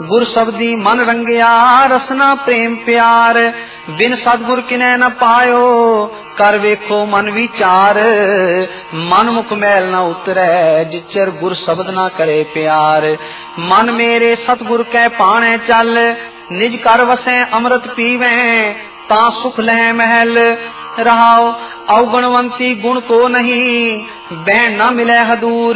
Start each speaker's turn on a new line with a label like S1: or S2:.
S1: गुर शब्दी मन रंगया रसना प्रेम प्यार, बिन सतगुर किने न पायो कर वेखो मन विचार। मन मुख मैल न उतरे जिचर गुर शब्द न करे प्यार। मन मेरे सतगुर कै पाणे चल, निज कर वसै अमृत पीवे ता सुख लह महल। रहाओ अवगुणवंती गुण को नहीं, बैन न मिले हदूर।